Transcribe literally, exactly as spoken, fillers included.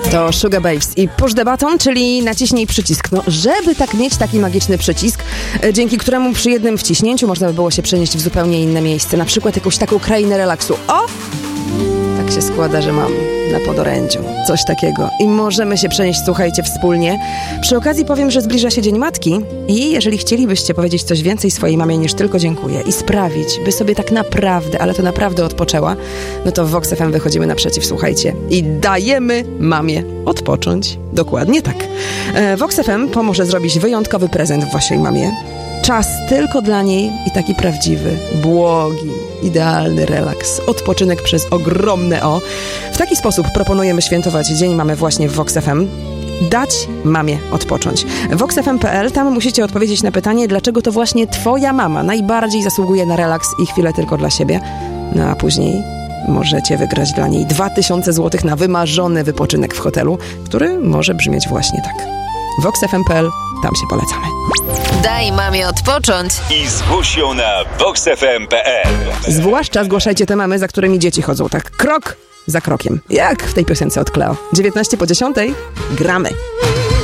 To Sugar Babes i Push the Button, czyli naciśnij przycisk. No, żeby tak mieć taki magiczny przycisk, dzięki któremu przy jednym wciśnięciu można by było się przenieść w zupełnie inne miejsce, na przykład jakąś taką krainę relaksu. O! Tak się składa, że mam na podorędziu coś takiego i możemy się przenieść, słuchajcie, wspólnie. Przy okazji powiem, że zbliża się Dzień Matki i jeżeli chcielibyście powiedzieć coś więcej swojej mamie niż tylko dziękuję i sprawić, by sobie tak naprawdę, ale to naprawdę odpoczęła, no to w Vox F M wychodzimy naprzeciw, słuchajcie, i dajemy mamie odpocząć. Dokładnie tak. E, Vox F M pomoże zrobić wyjątkowy prezent waszej mamie. Czas tylko dla niej i taki prawdziwy, błogi, idealny relaks, odpoczynek przez ogromne O. W taki sposób proponujemy świętować Dzień Mamy właśnie w Vox F M. Dać mamie odpocząć. vox f m kropka p l, tam musicie odpowiedzieć na pytanie, dlaczego to właśnie twoja mama najbardziej zasługuje na relaks i chwilę tylko dla siebie. No a później możecie wygrać dla niej dwa tysiące złotych na wymarzony wypoczynek w hotelu, który może brzmieć właśnie tak. vox f m kropka p l, tam się polecamy. Daj mamie odpocząć i zgłoś ją na vox f m kropka p l. Zwłaszcza zgłaszajcie te mamy, za którymi dzieci chodzą tak krok za krokiem. Jak w tej piosence od Cleo. dziewiętnaście po dziesiątej gramy.